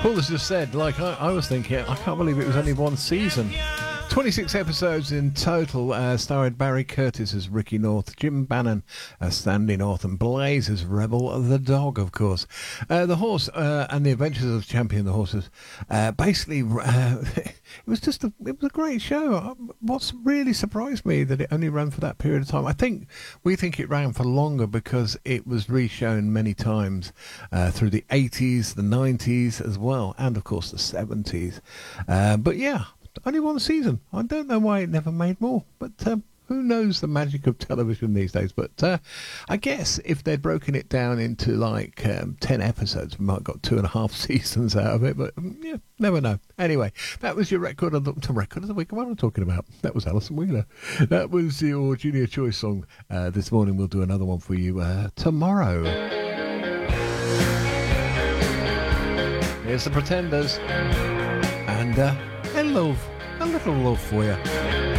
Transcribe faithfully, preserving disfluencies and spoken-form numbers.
Paul has just said, like I, I was thinking, I can't believe it was only one season. twenty-six episodes in total, uh, starring Barry Curtis as Ricky North, Jim Bannon as Stanley North, and Blaze as Rebel the dog, of course. Uh, the horse uh, and the Adventures of Champion the Horses. Uh, basically, uh, it was just a, it was a great show. What's really surprised me that it only ran for that period of time. I think we think it ran for longer because it was reshown many times uh, through the eighties, the nineties as well, and of course the seventies. Uh, but yeah. Only one season. I don't know why it never made more, but um, who knows the magic of television these days. But uh, I guess if they'd broken it down into like um, ten episodes, we might have got two and a half seasons out of it. But um, yeah, never know. Anyway, that was your record of the, the record of the week. What am I talking about? That was Alison Wheeler. That was your Junior Choice song. Uh, this morning we'll do another one for you uh, tomorrow. Here's the Pretenders. And uh, a love, a little love for you.